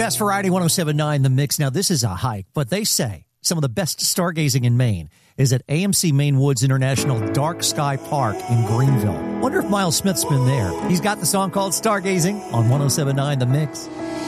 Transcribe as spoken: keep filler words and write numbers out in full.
Fast Variety one oh seven point nine The Mix. Now, this is a hike, but they say some of the best stargazing in Maine is at A M C Maine Woods International Dark Sky Park in Greenville. Wonder if Miles Smith's been there. He's got the song called Stargazing on one oh seven point nine The Mix.